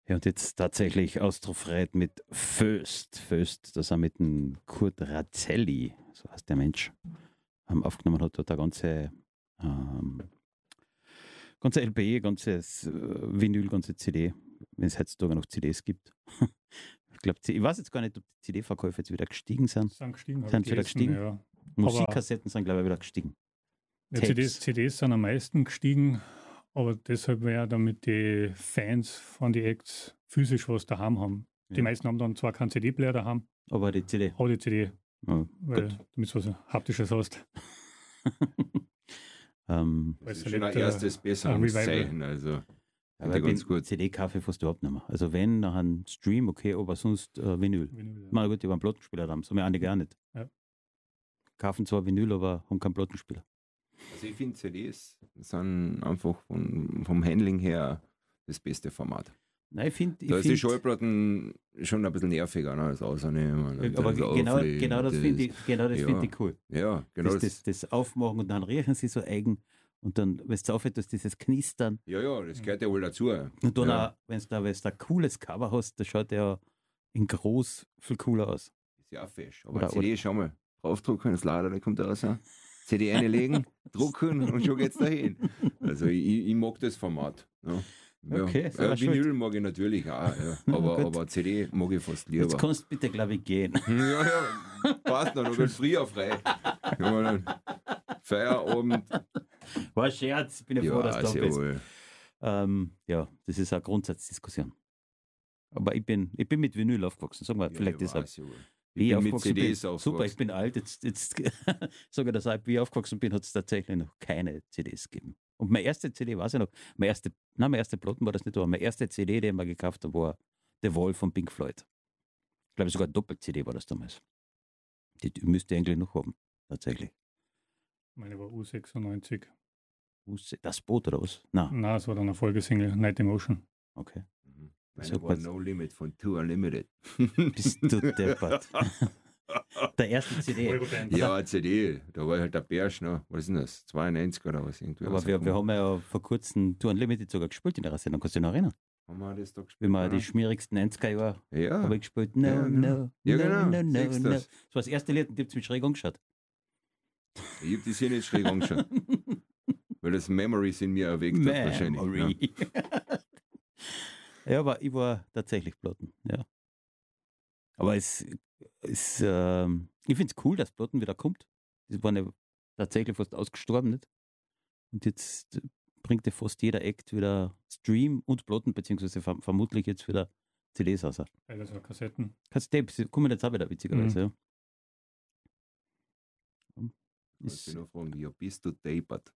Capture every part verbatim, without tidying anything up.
Ja, und jetzt tatsächlich Austrofred mit Föst. Föst, das er mit dem Kurt Razzelli, so heißt der Mensch, ähm, aufgenommen hat, dort eine ganze, ähm, ganze L P, ganzes äh, Vinyl, ganze C D, wenn es heutzutage noch C Ds gibt. ich glaube, ich weiß jetzt gar nicht, ob die C D-Verkäufe jetzt wieder gestiegen sind. Sind gestiegen, Sind wieder gestiegen? Ja. Musikkassetten sind, glaube ich, wieder gestiegen. Ja, C Ds, C Ds sind am meisten gestiegen, aber deshalb, weil ja damit die Fans von den Acts physisch was daheim haben. Die Ja. meisten haben dann zwar keinen C D-Player daheim, Aber die C D. aber die C D, Ja, weil gut. damit du was Haptisches hast. ähm, Das ist Weißt schon du, ein nicht, äh, erstes ein besseres Revival. Zeichen. Also, aber finde ich ganz ich gut. C D kaufe ich fast überhaupt nicht mehr. Also wenn, dann ein Stream, okay, aber sonst äh, Vinyl. Vinyl, ja. Mal gut, die haben einen Plattenspieler haben, so mir einige gar nicht. Ja. Kaufen zwar Vinyl, aber haben keinen Plattenspieler. Also ich finde C Ds sind einfach von, vom Handling her das beste Format. Nein, ich finde. Da ist die Schallplatten schon ein bisschen nerviger, ne, als Ausnehmen. und Aber dann genau, auflegen, genau das finde ich, genau das ja. find ich cool. Ja, genau Das, das. das, das Aufmachen und dann riechen sie so eigen und dann, wenn es aufhört, dass dieses Knistern Ja, ja, das gehört ja wohl dazu. und dann Ja. auch, wenn du da, wenn's da ein cooles Cover hast, das schaut ja in groß viel cooler aus. Ist ja auch fesch. Aber Oder- C D, schau mal, draufdrucken, das Lader, da kommt raus. C D einlegen, drucken und schon geht's dahin. Also ich, ich mag das Format. Ja. Ja. Okay, selber ja, Vinyl schuld. mag ich natürlich auch, ja. Na aber, gut. aber C D mag ich fast lieber. Jetzt kannst du bitte, glaube ich, gehen. Ja, ja, passt noch, noch wird früher frei. Ja, dann Feierabend. War ein Scherz, ich bin ja, froh, dass Ja, du da sehr bist. wohl. Ähm, ja, das ist eine Grundsatzdiskussion. Aber ich bin, ich bin mit Vinyl aufgewachsen, sagen wir, Ja, vielleicht ich deshalb. weiß, sehr wohl. Wie Ich ich bin mit aufgewachsen C Ds bin. aufgewachsen. Super, ich bin alt. Jetzt, jetzt sage ich das auch, wie ich aufgewachsen bin, hat es tatsächlich noch keine C Ds gegeben. Und meine erste C D, weiß ich noch, meine erste, nein, meine erste Platten war das nicht, aber meine erste C D, die ich mir gekauft habe, war The Wall von Pink Floyd. Ich glaube, sogar Doppel-C D war das damals. Die, die müsste ich eigentlich noch haben, tatsächlich. Meine war U sechsundneunzig. Das Boot oder was? Nein, Nein, es war dann eine Folgesingle, Night Emotion. okay. Mhm. So Meine war kurz. No Limit von Two Unlimited. Bist du deppert. Der erste C D. Euroband. Ja, C D, da war halt der Bärsch noch, was ist denn das, zweiundneunzig oder was irgendwie. Aber wir, wir haben ja vor kurzem Tour Unlimited sogar gespielt in der Sendung. Kannst du dich noch erinnern? haben wir das da Wie gespielt? wir oder? die schmierigsten neunziger Jahre ja, habe ich gespielt. No, Ja, no, genau. Ja, no, genau. no, no, Siehst no. das? Das war das erste Lied und ich habe mich schräg angeschaut. ich hab das hier nicht schräg angeschaut, weil das Memories in mir erweckt hat wahrscheinlich. Ja. Memory. Ja, aber ich war tatsächlich Platten, ja. Aber es ist, ähm, ich finde es cool, dass Platten wieder kommt. Die waren ja tatsächlich fast ausgestorben, nicht? Und jetzt bringt ja fast jeder Act wieder Stream und Platten, beziehungsweise verm vermutlich jetzt wieder C Ds raus. Also Kassetten. Tapes kommen jetzt auch wieder, witzigerweise, ja. Ich will noch fragen, ja, bist du deppert?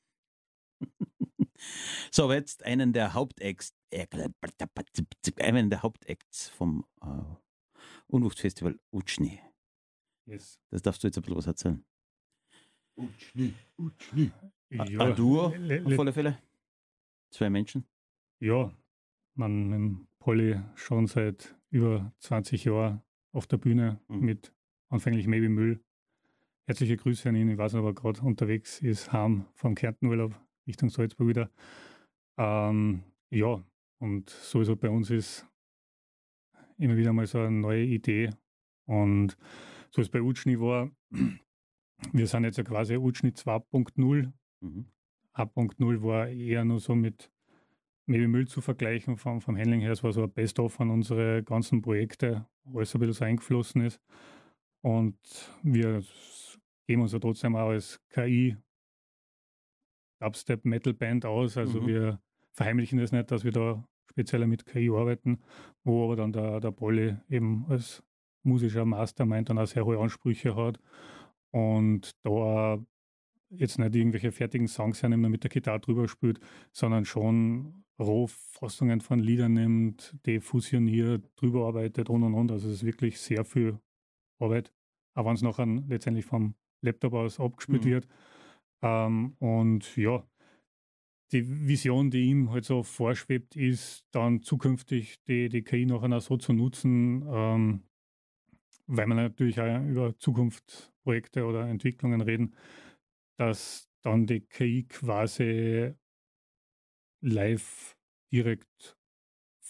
So, aber jetzt einen der Hauptacts, äh, einen der Hauptacts vom äh, Unwuchtfestival Utschni. Yes. Das darfst du jetzt ein bisschen was erzählen. Utschni, Utschni. Ja, ein Duo, le- auf le- alle Fälle. Zwei Menschen. Ja, man mit dem Polly schon seit über zwanzig Jahren auf der Bühne Mhm. mit anfänglich Maybe Müll. Herzliche Grüße an ihn, ich weiß nicht, ob er gerade unterwegs ist, heim vom Kärntenurlaub Richtung Salzburg wieder. Ähm, ja, und sowieso bei uns ist immer wieder mal so eine neue Idee. Und so wie es bei Utschni war, wir sind jetzt ja quasi Utschni zwei Punkt null. Mhm. eins Punkt null war eher nur so mit Maybe Müll zu vergleichen vom, vom Handling her. Es war so ein Best-of an unsere ganzen Projekte, wo alles ein bisschen so eingeflossen ist. Und wir geben uns ja trotzdem auch als K I Dubstep-Metal-Band aus. Also Mhm. wir verheimlichen das nicht, dass wir da speziell mit K I arbeiten, wo aber dann der, der Polly eben als musischer Mastermind dann auch sehr hohe Ansprüche hat. Und da jetzt nicht irgendwelche fertigen Songs hernimmt und mit der Gitarre drüber spielt, sondern schon Rohfassungen von Liedern nimmt, die fusioniert, drüber arbeitet und und und. Also es ist wirklich sehr viel Arbeit, auch wenn es nachher letztendlich vom Laptop aus abgespielt Mhm. wird. Ähm, und ja, die Vision, die ihm halt so vorschwebt, ist dann zukünftig die, die K I nachher auch so zu nutzen, ähm, weil wir natürlich auch über Zukunftsprojekte oder Entwicklungen reden, dass dann die K I quasi live direkt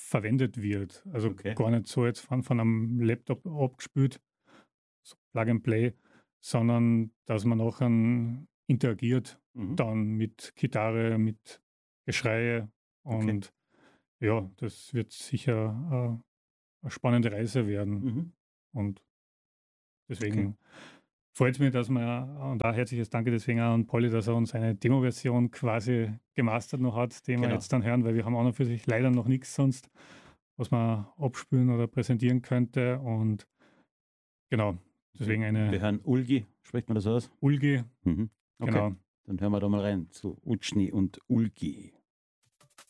verwendet wird. Also Okay. gar nicht so jetzt von, von einem Laptop abgespielt, so Plug and Play, sondern dass man nachher interagiert Mhm. dann mit Gitarre, mit Geschreie Okay. und ja, das wird sicher äh, eine spannende Reise werden Mhm. und deswegen freut es mich, dass wir, und auch herzliches Danke deswegen auch an Polly, dass er uns eine Demo-Version quasi gemastert noch hat, die wir Genau. jetzt dann hören, weil wir haben auch noch für sich leider noch nichts sonst, was man abspielen oder präsentieren könnte und genau, deswegen Wir eine hören Ulgi, spricht man das aus? Ulgi, Mhm. Okay, genau. dann hören wir da mal rein zu Utschni und Ulgi.